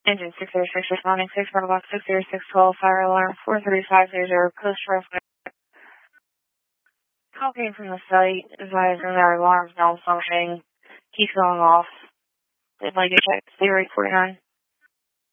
Engine 606 responding 6 Bravo Box 60612 fire alarm 43500 Coast Road. Call came from the site advising that our alarm's malfunctioning. Keeps going off. They'd like to check. Stay rate 49.